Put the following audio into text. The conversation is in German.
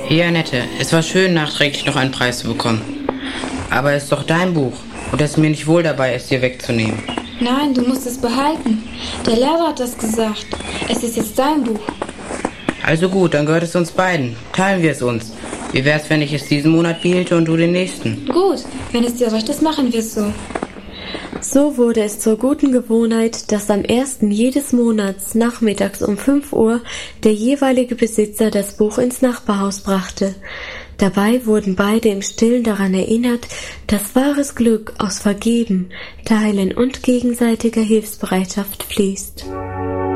Ja, Nette, es war schön, nachträglich noch einen Preis zu bekommen. Aber es ist doch dein Buch und es ist mir nicht wohl dabei, es dir wegzunehmen. Nein, du musst es behalten. Der Lehrer hat das gesagt. Es ist jetzt dein Buch. Also gut, dann gehört es uns beiden. Teilen wir es uns. Wie wär's, wenn ich es diesen Monat behielte und du den nächsten? Gut, wenn es dir recht ist, machen wir es so. So wurde es zur guten Gewohnheit, dass am 1. jedes Monats nachmittags um 5 Uhr der jeweilige Besitzer das Buch ins Nachbarhaus brachte. Dabei wurden beide im Stillen daran erinnert, dass wahres Glück aus Vergeben, Teilen und gegenseitiger Hilfsbereitschaft fließt.